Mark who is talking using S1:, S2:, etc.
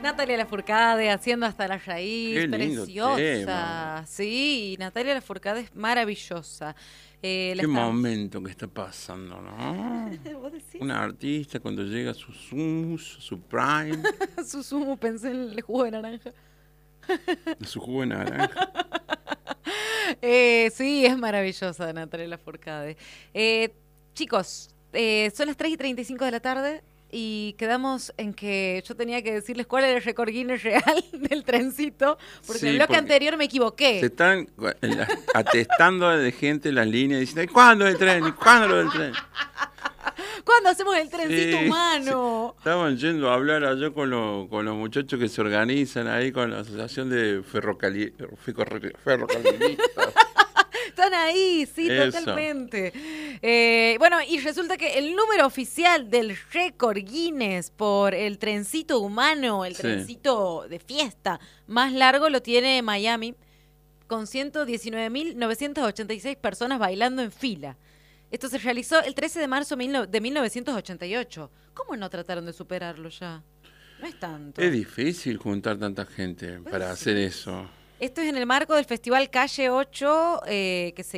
S1: Natalia Lafourcade haciendo Hasta la raíz,
S2: Qué lindo
S1: preciosa.
S2: tema.
S1: Sí, Natalia Lafourcade es maravillosa.
S2: Qué momento que está pasando, ¿no?
S1: ¿Vos decís?
S2: Una artista cuando llega a su su prime,
S1: Susumu, pensé en el jugo de naranja.
S2: a su jugo de naranja.
S1: Sí, es maravillosa Natalia Lafourcade. Chicos, son las 3:35 de la tarde y quedamos en que yo tenía que decirles cuál era el récord Guinness real del trencito, porque
S2: Sí,
S1: en el bloque
S2: porque
S1: anterior me
S2: Se
S1: equivoqué.
S2: están atestando de gente en las líneas diciendo, "¿Y cuándo el tren? ¿Y cuándo lo del tren?"
S1: ¿Cuándo hacemos el trencito
S2: Sí,
S1: humano?
S2: sí. Estaban yendo a hablar allá con los muchachos que se organizan ahí con la Asociación de Ferrocarrilistas.
S1: Están ahí, sí,
S2: Eso.
S1: totalmente. Bueno, y resulta que el número oficial del récord Guinness por el trencito humano, el
S2: Sí.
S1: trencito de fiesta más largo, lo tiene Miami, con 119.986 personas bailando en fila. Esto se realizó el 13 de marzo de 1988. ¿Cómo no trataron de superarlo ya? No es tanto.
S2: Es difícil juntar tanta gente para hacer eso.
S1: Esto es en el marco del Festival Calle 8, que se